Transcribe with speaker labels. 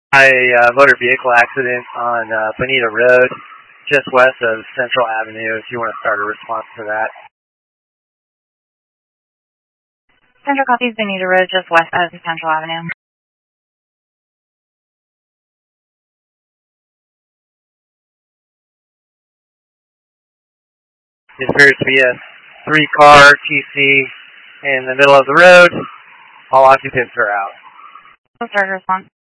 Speaker 1: A motor vehicle accident on Bonita Road, just west of Central Avenue, if you want to start a response to that.
Speaker 2: Central copies Bonita Road, just west of Central Avenue.
Speaker 1: It appears to be a 3-car TC in the middle of the road. All occupants are out.
Speaker 2: We'll start a response.